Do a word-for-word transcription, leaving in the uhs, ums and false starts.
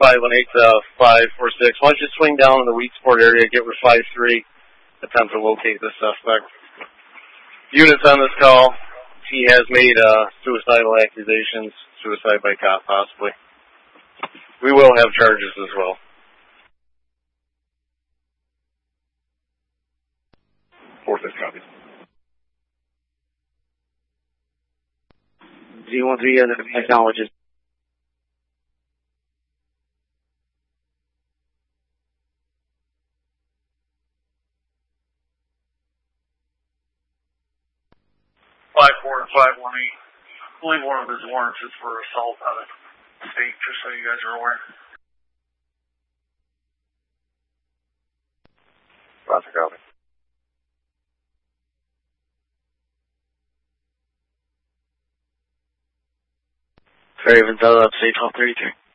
five one eight to five four six. Why don't you swing down in the Weedsport area, get with five three, attempt to locate the suspect. Units on this call, he has made uh, suicidal accusations, suicide by cop possibly. We will have charges as well. Four fifth copy. Z one three acknowledges. Five four and five one eight. I believe one of his warrants is for assault out of state, just so you guys are aware. Roger, copy. Ravens out of upstate twelve thirty-three.